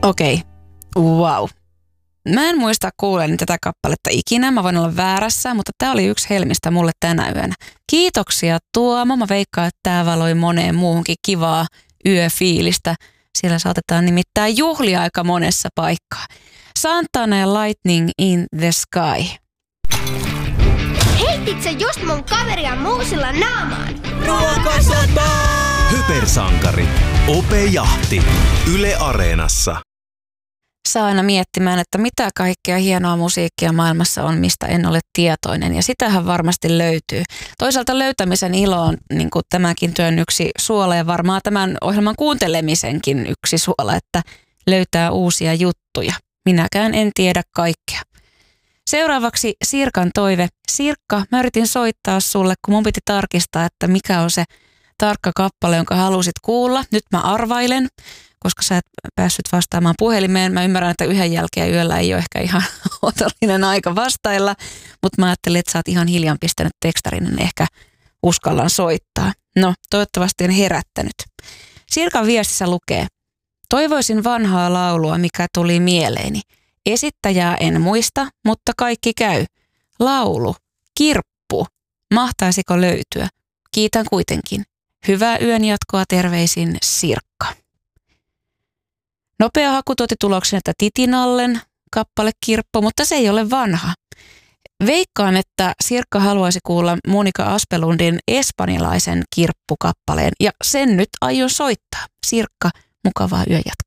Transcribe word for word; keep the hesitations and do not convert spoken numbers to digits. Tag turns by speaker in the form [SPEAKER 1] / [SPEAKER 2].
[SPEAKER 1] Okei, okay. Wow. Mä en muista kuuleeni tätä kappaletta ikinä, mä voin olla väärässä, mutta tää oli yksi helmistä mulle tänä yönä. Kiitoksia Tuomo, mä veikkaan, että tää valoi moneen muuhunkin kivaa yöfiilistä. Siellä saatetaan nimittäin juhlia aika monessa paikkaa. Santana ja Lightning in the Sky.
[SPEAKER 2] Heitit sä just mun kaveria muusilla naamaan?
[SPEAKER 3] Ruokasota! Hypersankari. Ope Jahti. Yle Areenassa.
[SPEAKER 1] Saa aina miettimään, että mitä kaikkea hienoa musiikkia maailmassa on, mistä en ole tietoinen. Ja sitähän varmasti löytyy. Toisaalta löytämisen ilo on niin kuin tämäkin työn yksi suola ja varmaan tämän ohjelman kuuntelemisenkin yksi suola, että löytää uusia juttuja. Minäkään en tiedä kaikkea. Seuraavaksi Sirkan toive. Sirkka, mä yritin soittaa sulle, kun mun piti tarkistaa, että mikä on se tarkka kappale, jonka halusit kuulla. Nyt mä arvailen, koska sä et päässyt vastaamaan puhelimeen. Mä ymmärrän, että yhden jälkeen yöllä ei ole ehkä ihan otollinen aika vastailla, mutta mä ajattelin, että sä oot ihan hiljan pistänyt tekstarin, niin ehkä uskallan soittaa. No, toivottavasti en herättänyt. Sirkan viestissä lukee: toivoisin vanhaa laulua, mikä tuli mieleeni. Esittäjää en muista, mutta kaikki käy. Laulu, kirppu. Mahtaisiko löytyä? Kiitän kuitenkin. Hyvää yön jatkoa, terveisin Sirkka. Nopea haku tuoti tuloksen, että Titinallen kappale Kirppu, mutta se ei ole vanha. Veikkaan, että Sirkka haluaisi kuulla Monika Aspelundin espanjalaisen kirppukappaleen ja sen nyt aion soittaa. Sirkka, mukavaa yönjatkoa.